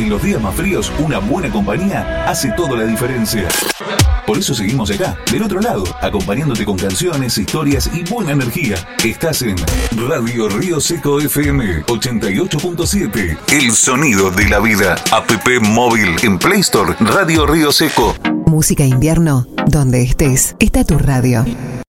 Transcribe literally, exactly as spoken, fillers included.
En los días más fríos, una buena compañía hace toda la diferencia. Por eso seguimos acá, del otro lado, acompañándote con canciones, historias y buena energía. Estás en Radio Río Seco F M ochenta y ocho punto siete. El sonido de la vida. App móvil en Play Store. Radio Río Seco. Música invierno. Donde estés, está tu radio.